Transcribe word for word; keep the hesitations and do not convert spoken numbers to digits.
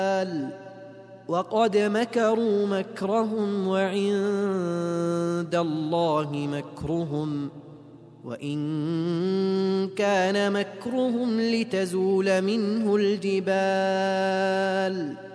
وقد مكروا مكرهم وعند الله مكرهم وإن كان مكرهم لتزول منه الجبال